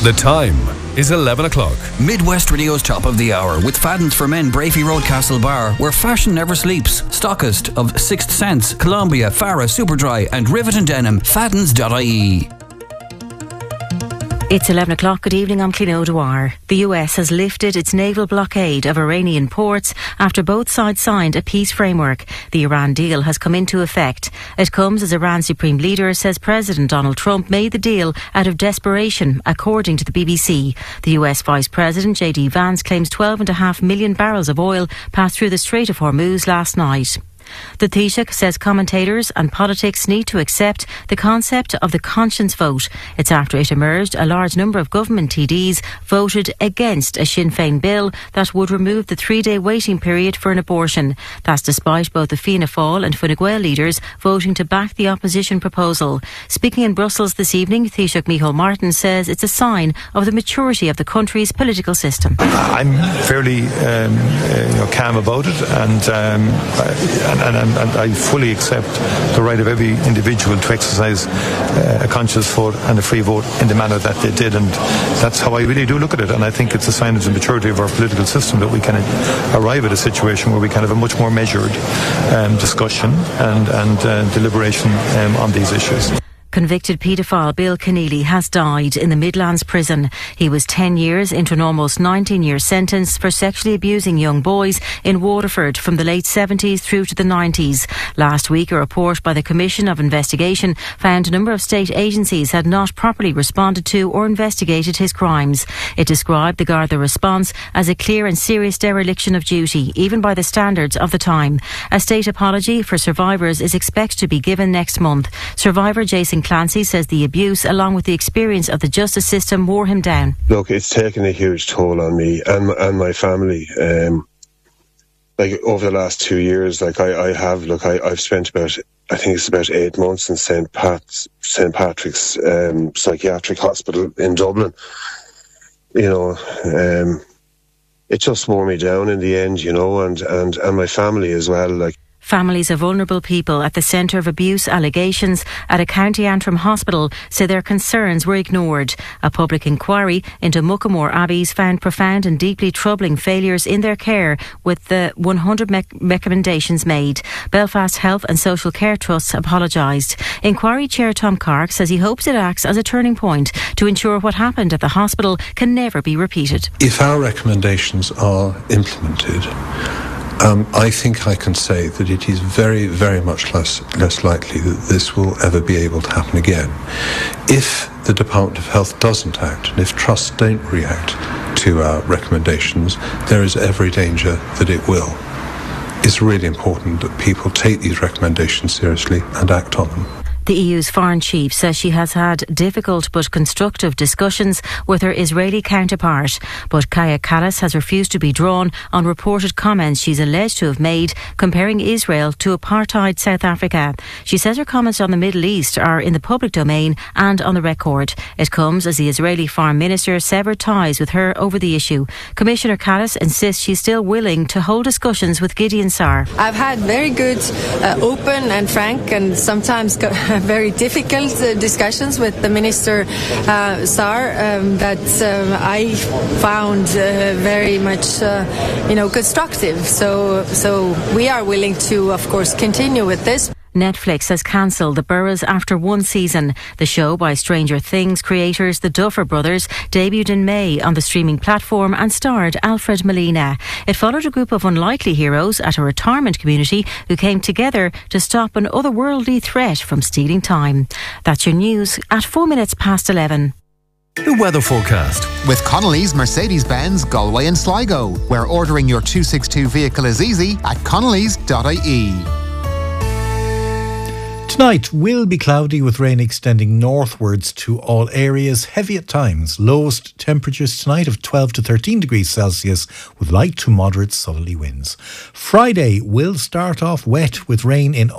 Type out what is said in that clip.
The time is 11 o'clock. Midwest Radio's top of the hour with Fadden's for Men, Brafey Road, Castlebar, where fashion never sleeps. Stockist of Sixth Sense, Columbia, Farah, Superdry and Rivet and Denim. Faddens.ie. It's 11 o'clock. Good evening, I'm Cliona O'Dwyer. The US has lifted its naval blockade of Iranian ports after both sides signed a peace framework. The Iran deal has come into effect. It comes as Iran's supreme leader says President Donald Trump made the deal out of desperation, according to the BBC. The US Vice President J.D. Vance claims 12.5 million barrels of oil passed through the Strait of Hormuz last night. The Taoiseach says commentators and politics need to accept the concept of the conscience vote. It's after it emerged a large number of government TDs voted against a Sinn Féin bill that would remove the 3-day waiting period for an abortion. That's despite both the Fianna Fáil and Fine Gael leaders voting to back the opposition proposal. Speaking in Brussels this evening, Taoiseach Micheál Martin says it's a sign of the maturity of the country's political system. I'm fairly calm about it, and I fully accept the right of every individual to exercise a conscious vote and a free vote in the manner that they did, and that's how I really do look at it. And I think it's a sign of the maturity of our political system that we can arrive at a situation where we can have a much more measured discussion and deliberation on these issues. Convicted paedophile Bill Keneally has died in the Midlands prison. He was 10 years into an almost 19-year sentence for sexually abusing young boys in Waterford from the late 70s through to the 90s. Last week, a report by the Commission of Investigation found a number of state agencies had not properly responded to or investigated his crimes. It described the Garda response as a clear and serious dereliction of duty, even by the standards of the time. A state apology for survivors is expected to be given next month. Survivor Jason Clancy says the abuse, along with the experience of the justice system, wore him down. Look, it's taken a huge toll on me and my family. Over the last 2 years, I've spent about 8 months in St. Patrick's Psychiatric Hospital in Dublin. It just wore me down in the end, and my family as well, Families of vulnerable people at the centre of abuse allegations at a County Antrim hospital say their concerns were ignored. A public inquiry into Muckamore Abbeys found profound and deeply troubling failures in their care, with the 100 recommendations made. Belfast Health and Social Care Trusts apologised. Inquiry Chair Tom Clark says he hopes it acts as a turning point to ensure what happened at the hospital can never be repeated. If our recommendations are implemented, I think I can say that it is very, very much less likely that this will ever be able to happen again. If the Department of Health doesn't act, and if trusts don't react to our recommendations, there is every danger that it will. It's really important that people take these recommendations seriously and act on them. The EU's foreign chief says she has had difficult but constructive discussions with her Israeli counterpart. But Kaya Kallas has refused to be drawn on reported comments she's alleged to have made comparing Israel to apartheid South Africa. She says her comments on the Middle East are in the public domain and on the record. It comes as the Israeli foreign minister severed ties with her over the issue. Commissioner Kallas insists she's still willing to hold discussions with Gideon Saar. I've had very good, open and frank and sometimes very difficult discussions with the Minister Saar that I found very much constructive. So we are willing to, of course, continue with this. Netflix has cancelled The Burrows after one season. The show by Stranger Things creators the Duffer Brothers debuted in May on the streaming platform and starred Alfred Molina. It followed a group of unlikely heroes at a retirement community who came together to stop an otherworldly threat from stealing time. That's your news at 11:04. The weather forecast with Connolly's Mercedes-Benz Galway and Sligo, where ordering your 262 vehicle is easy at connellys.ie. Tonight will be cloudy with rain extending northwards to all areas, heavy at times. Lowest temperatures tonight of 12 to 13 degrees Celsius with light to moderate southerly winds. Friday will start off wet with rain in